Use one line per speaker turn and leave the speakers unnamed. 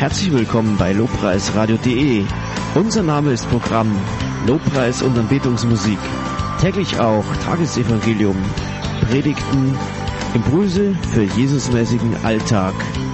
Herzlich willkommen bei lobpreisradio.de. Unser Name ist Programm Lobpreis und Anbetungsmusik. Täglich auch Tagesevangelium, Predigten, Impulse für Jesusmäßigen Alltag.